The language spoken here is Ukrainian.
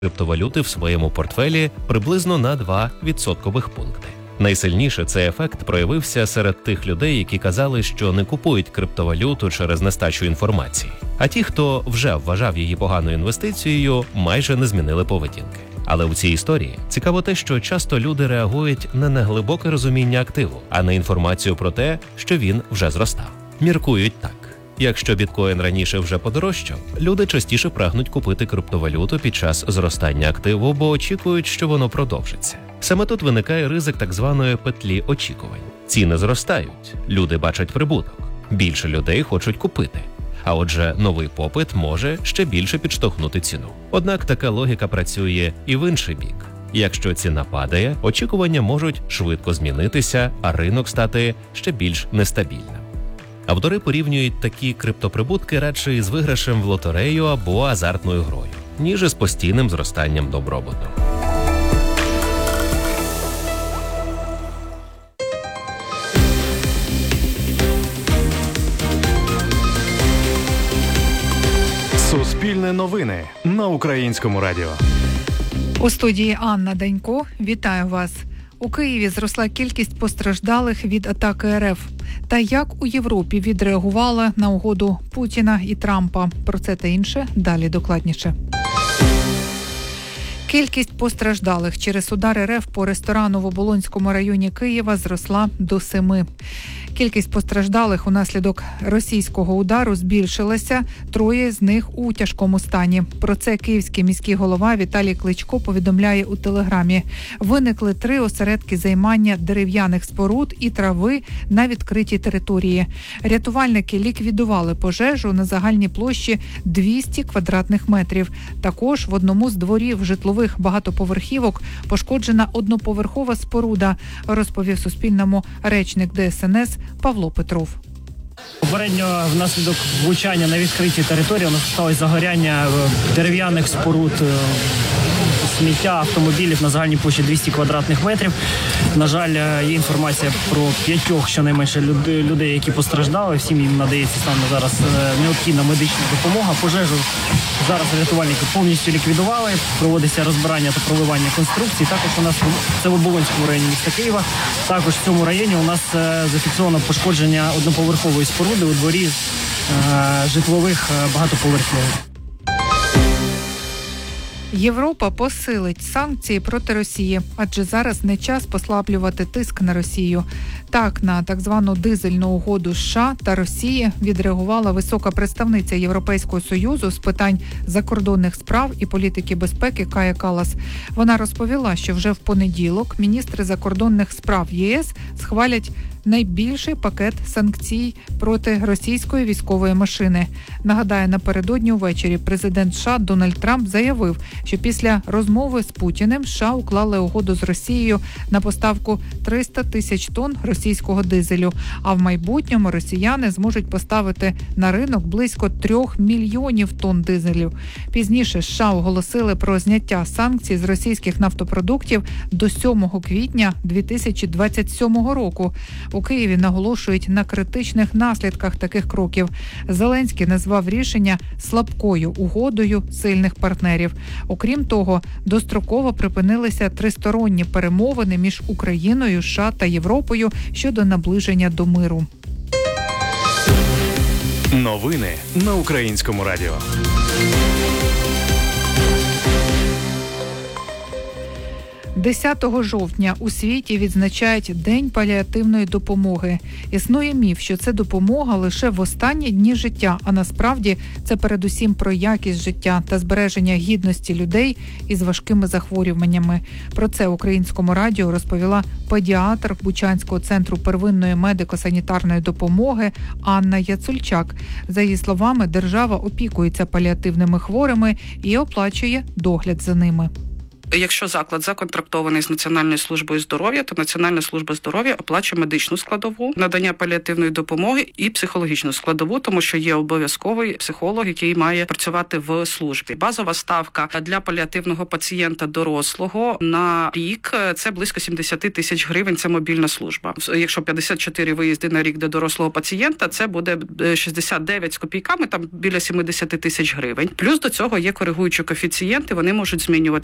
криптовалюти в своєму портфелі приблизно на 2 відсоткових пункти. Найсильніше цей ефект проявився серед тих людей, які казали, що не купують криптовалюту через нестачу інформації. А ті, хто вже вважав її поганою інвестицією, майже не змінили поведінки. Але у цій історії цікаво те, що часто люди реагують не на глибоке розуміння активу, а на інформацію про те, що він вже зростав. Міркують так. Якщо біткоін раніше вже подорожчав, люди частіше прагнуть купити криптовалюту під час зростання активу, бо очікують, що воно продовжиться. Саме тут виникає ризик так званої петлі очікувань. Ціни зростають, люди бачать прибуток, більше людей хочуть купити. А отже, новий попит може ще більше підштовхнути ціну. Однак така логіка працює і в інший бік. Якщо ціна падає, очікування можуть швидко змінитися, а ринок стати ще більш нестабільним. Автори порівнюють такі криптоприбутки радше із виграшем в лотерею або азартною грою, ніж із постійним зростанням добробуту. Суспільне новини на Українському радіо. У студії Анна Данько. Вітаю вас. У Києві зросла кількість постраждалих від атаки РФ. Та як у Європі відреагували на угоду Путіна і Трампа? Про це та інше далі докладніше. Кількість постраждалих через удар РФ по ресторану в Оболонському районі Києва зросла до 7. Кількість постраждалих унаслідок російського удару збільшилася, 3 з них у тяжкому стані. Про це київський міський голова Віталій Кличко повідомляє у Телеграмі. Виникли 3 осередки займання дерев'яних споруд і трави на відкритій території. Рятувальники ліквідували пожежу на загальній площі 200 квадратних метрів. Також в одному з дворів житлових багатоповерхівок пошкоджена одноповерхова споруда, розповів Суспільному речник ДСНС Павло Петров. Попередньо внаслідок влучання на відкритій території у нас сталося загоряння дерев'яних споруд, сміття, автомобілів на загальній площі 200 квадратних метрів. На жаль, є інформація про 5 щонайменше людей, які постраждали. Всім їм надається саме зараз необхідна медична допомога. Пожежу зараз рятувальники повністю ліквідували. Проводиться розбирання та проливання конструкцій. Також у нас це в Оболонському районі міста Києва. Також в цьому районі у нас зафіксовано пошкодження одноповерхової споруди у дворі житлових багатоповерхівок. Європа посилить санкції проти Росії, адже зараз не час послаблювати тиск на Росію. Так, на так звану дизельну угоду США та Росії відреагувала висока представниця Європейського Союзу з питань закордонних справ і політики безпеки Кая Каллас. Вона розповіла, що вже в понеділок міністри закордонних справ ЄС схвалять найбільший пакет санкцій проти російської військової машини. Нагадаю, напередодні увечері президент США Дональд Трамп заявив, що після розмови з Путіним США уклали угоду з Росією на поставку 300 тисяч тонн російського дизелю, а в майбутньому росіяни зможуть поставити на ринок близько 3 мільйонів тонн дизелю. Пізніше США оголосили про зняття санкцій з російських нафтопродуктів до 7 квітня 2027 року. У Києві наголошують на критичних наслідках таких кроків. Зеленський назвав рішення слабкою угодою сильних партнерів. Окрім того, достроково припинилися тристоронні перемовини між Україною, США та Європою щодо наближення до миру. Новини на Українському радіо. – 10 жовтня у світі відзначають День паліативної допомоги. Існує міф, що це допомога лише в останні дні життя, а насправді це передусім про якість життя та збереження гідності людей із важкими захворюваннями. Про це Українському радіо розповіла педіатр Бучанського центру первинної медико-санітарної допомоги Анна Яцульчак. За її словами, держава опікується паліативними хворими і оплачує догляд за ними. Якщо заклад законтрактований з Національною службою здоров'я, то Національна служба здоров'я оплачує медичну складову, надання паліативної допомоги і психологічну складову, тому що є обов'язковий психолог, який має працювати в службі. Базова ставка для паліативного пацієнта дорослого на рік – це близько 70 тисяч гривень, це мобільна служба. Якщо 54 виїзди на рік до дорослого пацієнта, це буде 69 з копійками, там біля 70 тисяч гривень. Плюс до цього є коригуючі коефіцієнти, вони можуть змінювати